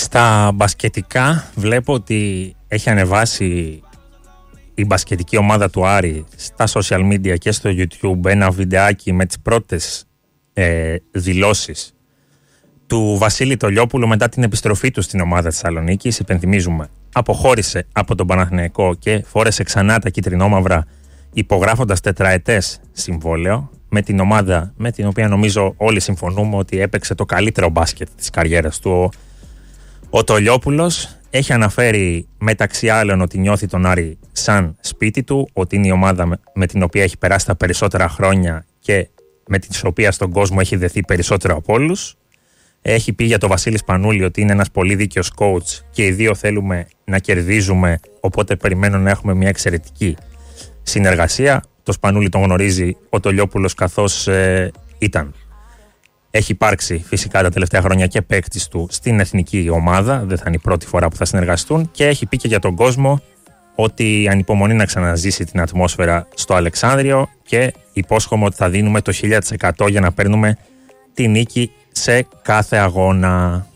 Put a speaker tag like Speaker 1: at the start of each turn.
Speaker 1: Στα μπασκετικά βλέπω ότι έχει ανεβάσει η μπασκετική ομάδα του Άρη στα social media και στο YouTube ένα βιντεάκι με τις πρώτες δηλώσεις του Βασίλη Τολιόπουλου μετά την επιστροφή του στην ομάδα της Θεσσαλονίκης. Υπενθυμίζουμε, αποχώρησε από τον Παναθηναϊκό και φόρεσε ξανά τα κίτρινόμαυρα, υπογράφοντας τετραετές συμβόλαιο με την ομάδα με την οποία νομίζω όλοι συμφωνούμε ότι έπαιξε το καλύτερο μπάσκετ της καριέρας του. Ο Τολιόπουλος έχει αναφέρει μεταξύ άλλων ότι νιώθει τον Άρη σαν σπίτι του, ότι είναι η ομάδα με την οποία έχει περάσει τα περισσότερα χρόνια και με την οποία στον κόσμο έχει δεθεί περισσότερο από όλους. Έχει πει για τον Βασίλη Σπανούλη ότι είναι ένας πολύ δίκαιος coach και οι δύο θέλουμε να κερδίζουμε, οπότε περιμένω να έχουμε μια εξαιρετική συνεργασία. Το Σπανούλη τον γνωρίζει ο Τολιόπουλος καθώς έχει υπάρξει φυσικά τα τελευταία χρόνια και παίκτης του στην εθνική ομάδα, δεν θα είναι η πρώτη φορά που θα συνεργαστούν, και έχει πει και για τον κόσμο ότι ανυπομονεί να ξαναζήσει την ατμόσφαιρα στο Αλεξάνδριο και υπόσχομαι ότι θα δίνουμε το 1000% για να παίρνουμε τη νίκη σε κάθε αγώνα.